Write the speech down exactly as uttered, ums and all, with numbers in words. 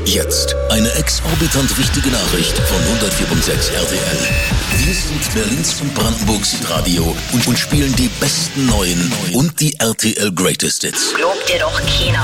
Jetzt eine exorbitant wichtige Nachricht von hundertvier Komma sechs R T L. Wir sind Berlins und Brandenburgs Radio und, und spielen die besten neuen und die R T L Greatest Hits. Glaubt dir doch keiner.